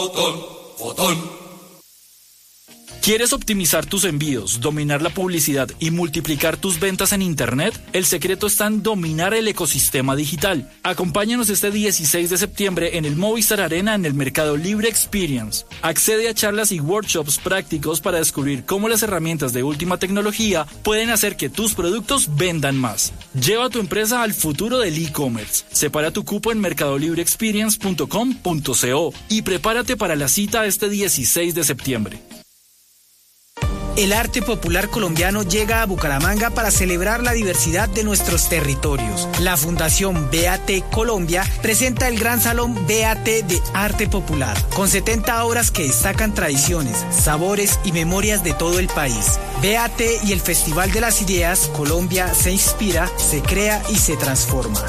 ¿Quieres optimizar tus envíos, dominar la publicidad y multiplicar tus ventas en Internet? El secreto está en dominar el ecosistema digital. Acompáñanos este 16 de septiembre en el Movistar Arena en el Mercado Libre Experience. Accede a charlas y workshops prácticos para descubrir cómo las herramientas de última tecnología pueden hacer que tus productos vendan más. Lleva tu empresa al futuro del e-commerce. Separa tu cupo en mercadolibreexperience.com.co y prepárate para la cita este 16 de septiembre. El arte popular colombiano llega a Bucaramanga para celebrar la diversidad de nuestros territorios. La Fundación BAT Colombia presenta el Gran Salón BAT de Arte Popular, con 70 obras que destacan tradiciones, sabores y memorias de todo el país. BAT y el Festival de las Ideas, Colombia se inspira, se crea y se transforma.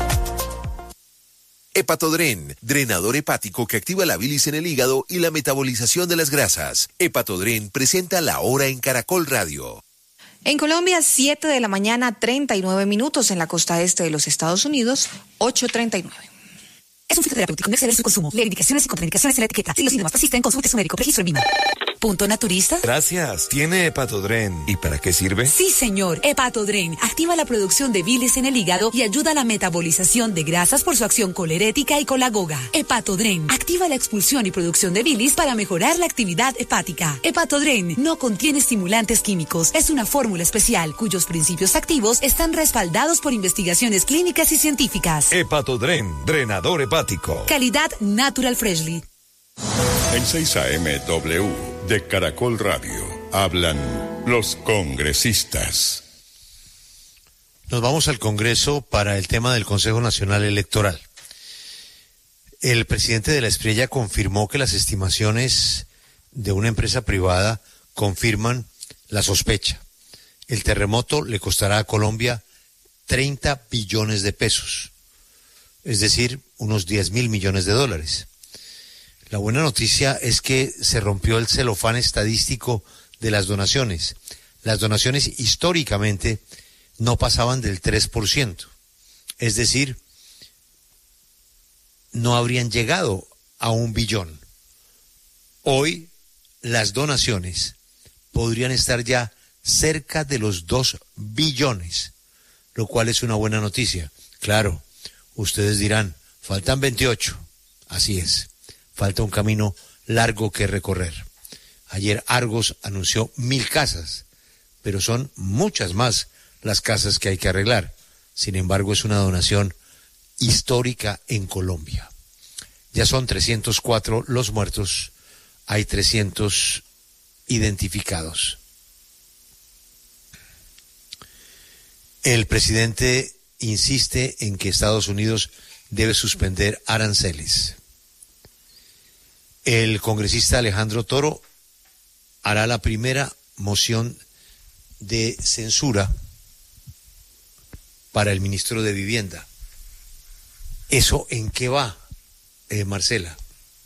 Hepatodren, drenador hepático que activa la bilis en el hígado y la metabolización de las grasas. Hepatodren presenta La Hora en Caracol Radio. En Colombia, 7 de la mañana, 39 minutos. En la costa este de los Estados Unidos, 8:39. Es un fitoterapéutico, no exceder su consumo. Leer indicaciones y contraindicaciones en la etiqueta. Si los síntomas persisten, consulte su médico. Registro en VIMA. ¿Punto naturista? Gracias. Tiene Hepatodren. ¿Y para qué sirve? Sí, señor. Hepatodren activa la producción de bilis en el hígado y ayuda a la metabolización de grasas por su acción colerética y colagoga. Hepatodren activa la expulsión y producción de bilis para mejorar la actividad hepática. Hepatodren no contiene estimulantes químicos. Es una fórmula especial cuyos principios activos están respaldados por investigaciones clínicas y científicas. Hepatodren, drenador hepático. Calidad Natural Freshly. En 6 AM de Caracol Radio, hablan los congresistas. Nos vamos al Congreso para el tema del Consejo Nacional Electoral. El presidente de la Espriella confirmó que las estimaciones de una empresa privada confirman la sospecha. El terremoto le costará a Colombia 30 billones de pesos, es decir, unos 10.000 millones de dólares. La buena noticia es que se rompió el celofán estadístico de las donaciones. Las donaciones históricamente no pasaban del 3%. Es decir, no habrían llegado a 1 billón. Hoy las donaciones podrían estar ya cerca de los 2 billones, lo cual es una buena noticia. Claro, ustedes dirán, faltan 28. Así es. Falta un camino largo que recorrer. Ayer Argos anunció 1.000 casas, pero son muchas más las casas que hay que arreglar. Sin embargo, es una donación histórica en Colombia. Ya son 304 los muertos, hay 300 identificados. El presidente insiste en que Estados Unidos debe suspender aranceles. El congresista Alejandro Toro hará la primera moción de censura para el ministro de Vivienda. ¿Eso en qué va, Marcela?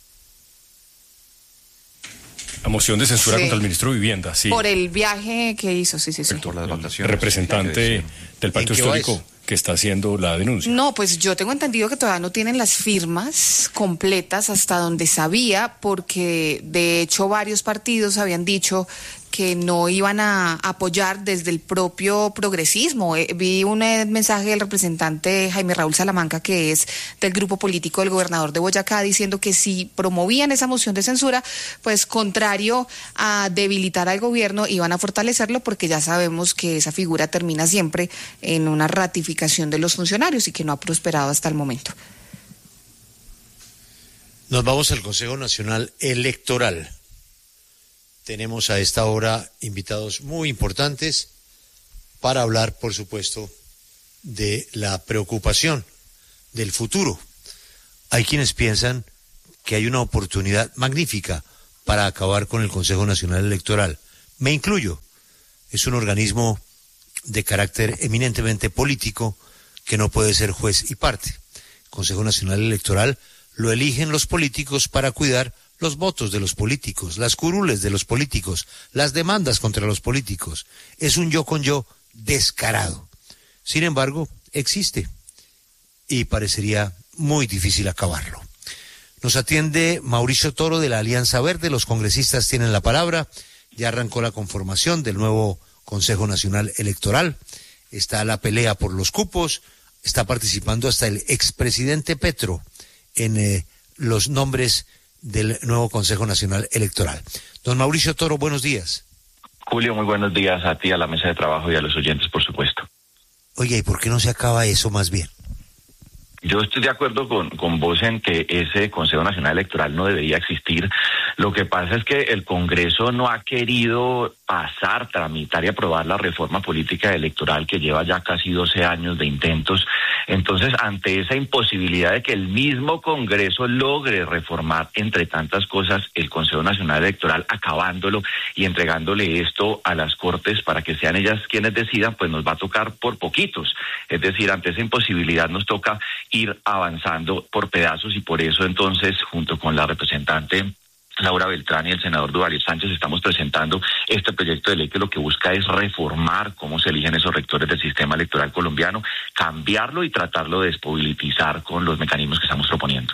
La moción de censura contra el ministro de Vivienda, sí. Por el viaje que hizo, sí. Por las vacaciones. El representante del Pacto Histórico que está haciendo la denuncia. No, pues yo tengo entendido que todavía no tienen las firmas completas hasta donde sabía, porque de hecho varios partidos habían dicho que no iban a apoyar desde el propio progresismo. Vi un mensaje del representante Jaime Raúl Salamanca, que es del grupo político del gobernador de Boyacá, diciendo que si promovían esa moción de censura, pues contrario a debilitar al gobierno, iban a fortalecerlo, porque ya sabemos que esa figura termina siempre en una ratificación de los funcionarios y que no ha prosperado hasta el momento. Nos vamos al Consejo Nacional Electoral. Tenemos a esta hora invitados muy importantes para hablar, por supuesto, de la preocupación del futuro. Hay quienes piensan que hay una oportunidad magnífica para acabar con el Consejo Nacional Electoral. Me incluyo. Es un organismo de carácter eminentemente político que no puede ser juez y parte. El Consejo Nacional Electoral lo eligen los políticos para cuidar los votos de los políticos, las curules de los políticos, las demandas contra los políticos. Es un yo con yo descarado. Sin embargo, existe y parecería muy difícil acabarlo. Nos atiende Mauricio Toro de la Alianza Verde. Los congresistas tienen la palabra. Ya arrancó la conformación del nuevo Consejo Nacional Electoral. Está la pelea por los cupos. Está participando hasta el expresidente Petro en los nombres del nuevo Consejo Nacional Electoral. Don Mauricio Toro, buenos días. Julio, muy buenos días a ti, a la mesa de trabajo y a los oyentes, por supuesto. Oye, ¿y por qué no se acaba eso más bien? Yo estoy de acuerdo con vos en que ese Consejo Nacional Electoral no debería existir. Lo que pasa es que el Congreso no ha querido pasar, tramitar y aprobar la reforma política electoral que lleva ya casi 12 años de intentos. Entonces, ante esa imposibilidad de que el mismo Congreso logre reformar, entre tantas cosas, el Consejo Nacional Electoral, acabándolo y entregándole esto a las Cortes para que sean ellas quienes decidan, pues nos va a tocar por poquitos. Es decir, ante esa imposibilidad nos toca ir avanzando por pedazos y por eso entonces, junto con la representante Laura Beltrán y el senador Duvalier Sánchez, estamos presentando este proyecto de ley que lo que busca es reformar cómo se eligen esos rectores del sistema electoral colombiano, cambiarlo y tratarlo de despolitizar con los mecanismos que estamos proponiendo.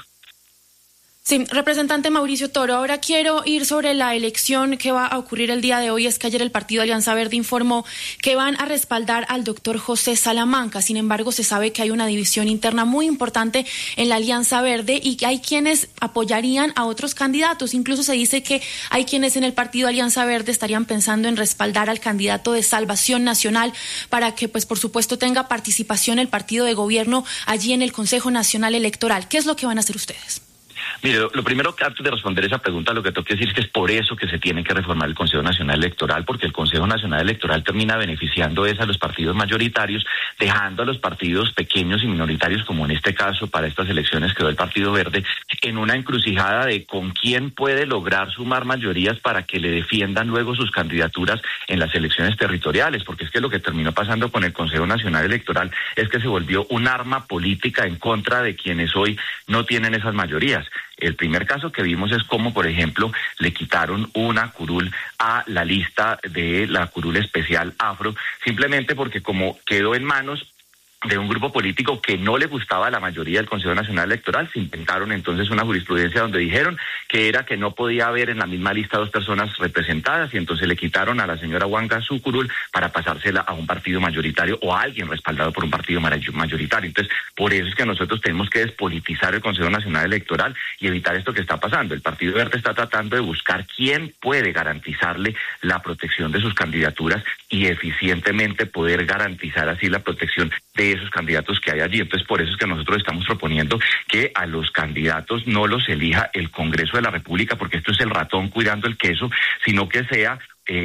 Sí, representante Mauricio Toro, ahora quiero ir sobre la elección que va a ocurrir el día de hoy. Es que ayer el Partido Alianza Verde informó que van a respaldar al doctor José Salamanca. Sin embargo, se sabe que hay una división interna muy importante en la Alianza Verde y que hay quienes apoyarían a otros candidatos. Incluso se dice que hay quienes en el Partido Alianza Verde estarían pensando en respaldar al candidato de Salvación Nacional para que, pues, por supuesto, tenga participación el partido de gobierno allí en el Consejo Nacional Electoral. ¿Qué es lo que van a hacer ustedes? Mire, lo primero, antes de responder esa pregunta, lo que tengo que decir es que es por eso que se tiene que reformar el Consejo Nacional Electoral, porque el Consejo Nacional Electoral termina beneficiando a los partidos mayoritarios, dejando a los partidos pequeños y minoritarios, como en este caso para estas elecciones quedó el Partido Verde, en una encrucijada de con quién puede lograr sumar mayorías para que le defiendan luego sus candidaturas en las elecciones territoriales, porque es que lo que terminó pasando con el Consejo Nacional Electoral es que se volvió un arma política en contra de quienes hoy no tienen esas mayorías. El primer caso que vimos es cómo, por ejemplo, le quitaron una curul a la lista de la curul especial afro, simplemente porque como quedó en manos de un grupo político que no le gustaba a la mayoría del Consejo Nacional Electoral, se inventaron entonces una jurisprudencia donde dijeron que era que no podía haber en la misma lista dos personas representadas y entonces le quitaron a la señora Huanca su curul para pasársela a un partido mayoritario o a alguien respaldado por un partido mayoritario. Entonces, por eso es que nosotros tenemos que despolitizar el Consejo Nacional Electoral y evitar esto que está pasando. El Partido Verde está tratando de buscar quién puede garantizarle la protección de sus candidaturas y eficientemente poder garantizar así la protección de esos candidatos que hay allí. Entonces, por eso es que nosotros estamos proponiendo que a los candidatos no los elija el Congreso de la República, porque esto es el ratón cuidando el queso, sino que sea,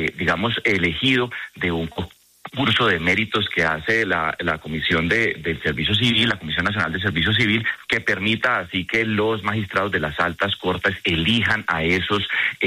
elegido de un curso de méritos que hace la Comisión del Servicio Civil, la Comisión Nacional de Servicio Civil, que permita así que los magistrados de las altas cortes elijan a esos,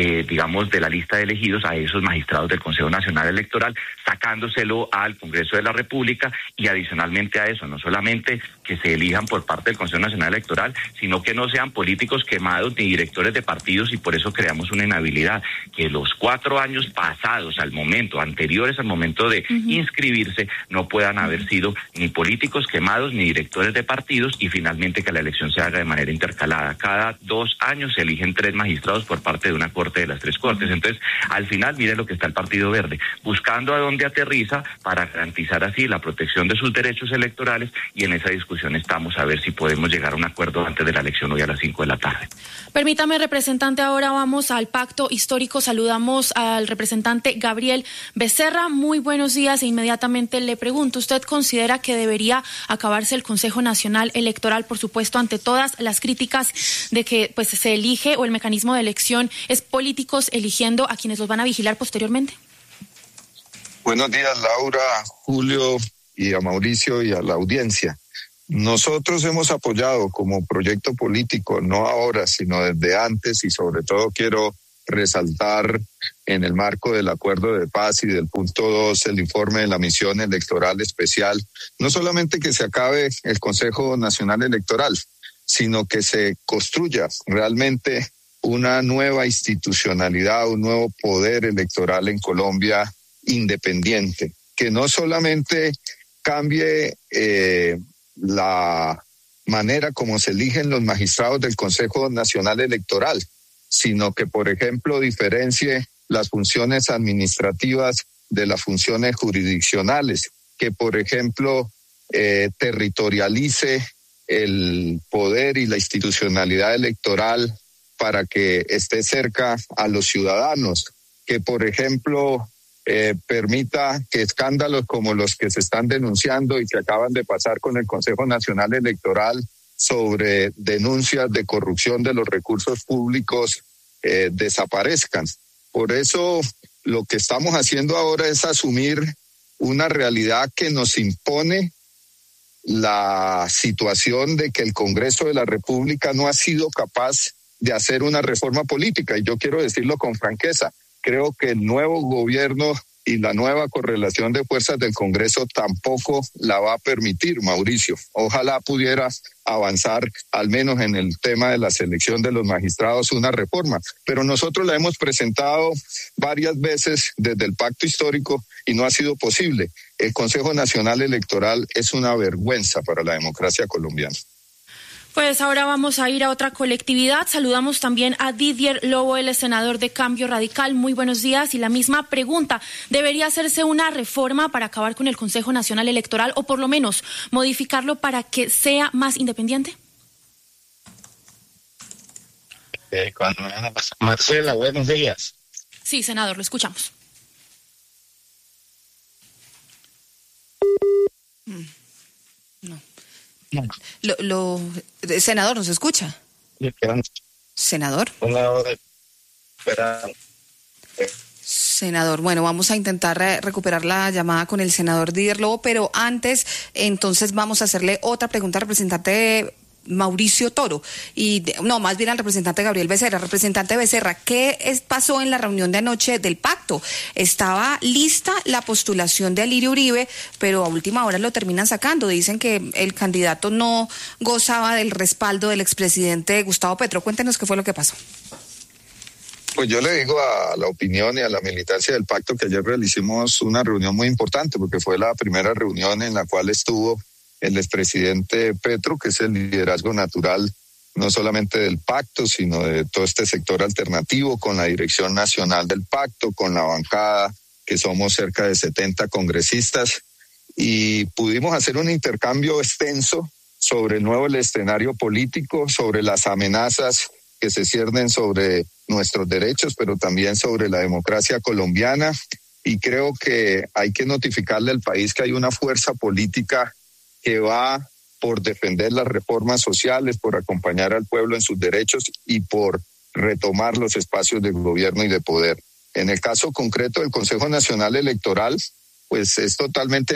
de la lista de elegidos, a esos magistrados del Consejo Nacional Electoral, sacándoselo al Congreso de la República y adicionalmente a eso, no solamente que se elijan por parte del Consejo Nacional Electoral, sino que no sean políticos quemados ni directores de partidos y por eso creamos una inhabilidad, que los 4 años pasados al momento, anteriores al momento de inscribirse, no puedan haber sido ni políticos quemados ni directores de partidos y finalmente que la elección se haga de manera intercalada. Cada 2 años se eligen 3 magistrados por parte de una corte de las 3 cortes. Entonces, al final, miren lo que está el Partido Verde, buscando a dónde aterriza para garantizar así la protección de sus derechos electorales y en esa discusión estamos a ver si podemos llegar a un acuerdo antes de la elección hoy a las 5 de la tarde. Permítame, representante, ahora vamos al pacto histórico. Saludamos al representante Gabriel Becerra. Muy buenos días e inmediatamente le pregunto, ¿usted considera que debería acabarse el Consejo Nacional Electoral, por supuesto, ante todas las críticas de que pues se elige o el mecanismo de elección es políticos eligiendo a quienes los van a vigilar posteriormente? Buenos días, Laura, Julio y a Mauricio y a la audiencia. Nosotros hemos apoyado como proyecto político, no ahora, sino desde antes, y sobre todo quiero resaltar en el marco del acuerdo de paz y del punto 2, el informe de la misión electoral especial, no solamente que se acabe el Consejo Nacional Electoral, sino que se construya realmente una nueva institucionalidad, un nuevo poder electoral en Colombia independiente, que no solamente cambie la manera como se eligen los magistrados del Consejo Nacional Electoral, sino que, por ejemplo, diferencie las funciones administrativas de las funciones jurisdiccionales, que, por ejemplo, territorialice el poder y la institucionalidad electoral para que esté cerca a los ciudadanos, que, por ejemplo, permita que escándalos como los que se están denunciando y que acaban de pasar con el Consejo Nacional Electoral sobre denuncias de corrupción de los recursos públicos desaparezcan. Por eso lo que estamos haciendo ahora es asumir una realidad que nos impone la situación de que el Congreso de la República no ha sido capaz de hacer una reforma política. Y yo quiero decirlo con franqueza, creo que el nuevo gobierno y la nueva correlación de fuerzas del Congreso tampoco la va a permitir, Mauricio. Ojalá pudiera avanzar, al menos en el tema de la selección de los magistrados, una reforma. Pero nosotros la hemos presentado varias veces desde el pacto histórico y no ha sido posible. El Consejo Nacional Electoral es una vergüenza para la democracia colombiana. Pues ahora vamos a ir a otra colectividad. Saludamos también a Didier Lobo, el senador de Cambio Radical. Muy buenos días. Y la misma pregunta, ¿debería hacerse una reforma para acabar con el Consejo Nacional Electoral o por lo menos modificarlo para que sea más independiente? Marcela, buenos días. Sí, senador, lo escuchamos. No. Senador, ¿nos escucha? Senador. Senador, bueno, vamos a intentar recuperar la llamada con el senador Didier Lobo, pero antes, entonces vamos a hacerle otra pregunta al representante Mauricio Toro, más bien al representante Gabriel Becerra. Representante Becerra, ¿qué pasó en la reunión de anoche del pacto? Estaba lista la postulación de Alirio Uribe, pero a última hora lo terminan sacando. Dicen que el candidato no gozaba del respaldo del expresidente Gustavo Petro. Cuéntenos qué fue lo que pasó. Pues yo le digo a la opinión y a la militancia del pacto que ayer realicimos una reunión muy importante, porque fue la primera reunión en la cual estuvo el expresidente Petro, que es el liderazgo natural no solamente del pacto, sino de todo este sector alternativo, con la dirección nacional del pacto, con la bancada, que somos cerca de 70 congresistas, y pudimos hacer un intercambio extenso sobre el nuevo escenario político, sobre las amenazas que se ciernen sobre nuestros derechos, pero también sobre la democracia colombiana, y creo que hay que notificarle al país que hay una fuerza política que va por defender las reformas sociales, por acompañar al pueblo en sus derechos y por retomar los espacios de gobierno y de poder. En el caso concreto del Consejo Nacional Electoral, pues es totalmente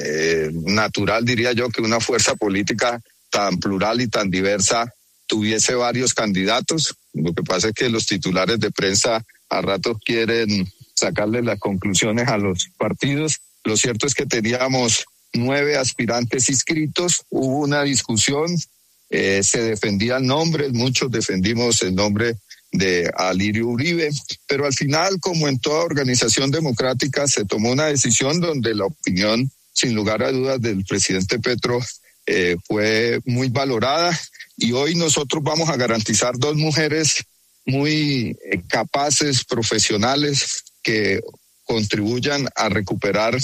natural, diría yo, que una fuerza política tan plural y tan diversa tuviese varios candidatos. Lo que pasa es que los titulares de prensa a ratos quieren sacarle las conclusiones a los partidos. Lo cierto es que teníamos 9 aspirantes inscritos, hubo una discusión, se defendían nombres, muchos defendimos el nombre de Alirio Uribe, pero al final, como en toda organización democrática, se tomó una decisión donde la opinión, sin lugar a dudas, del presidente Petro fue muy valorada, y hoy nosotros vamos a garantizar 2 mujeres muy capaces, profesionales, que contribuyan a recuperar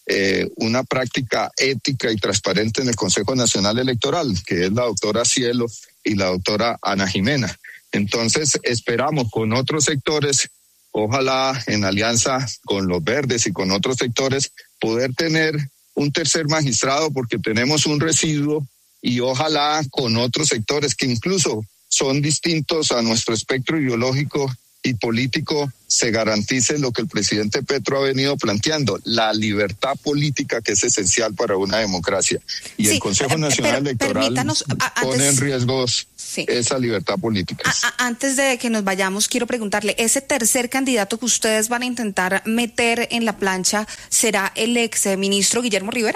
una práctica ética y transparente en el Consejo Nacional Electoral, que es la doctora Cielo y la doctora Ana Jimena. Entonces esperamos con otros sectores, ojalá en alianza con los verdes y con otros sectores, poder tener un tercer magistrado, porque tenemos un residuo, y ojalá con otros sectores que incluso son distintos a nuestro espectro ideológico y político, se garantice lo que el presidente Petro ha venido planteando, la libertad política, que es esencial para una democracia. Y el Consejo Nacional Electoral pone en riesgo esa libertad política. Antes de que nos vayamos, quiero preguntarle, ¿ese tercer candidato que ustedes van a intentar meter en la plancha será el ex ministro Guillermo Rivera?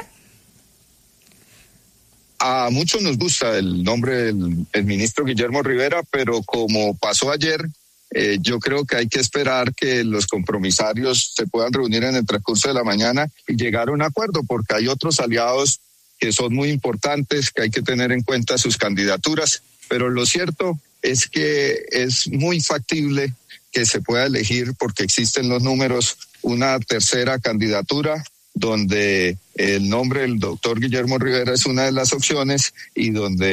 A muchos nos gusta el nombre del ministro Guillermo Rivera, pero como pasó ayer, yo creo que hay que esperar que los compromisarios se puedan reunir en el transcurso de la mañana y llegar a un acuerdo, porque hay otros aliados que son muy importantes, que hay que tener en cuenta sus candidaturas, pero lo cierto es que es muy factible que se pueda elegir, porque existen los números, una tercera candidatura donde el nombre del doctor Guillermo Rivera es una de las opciones y donde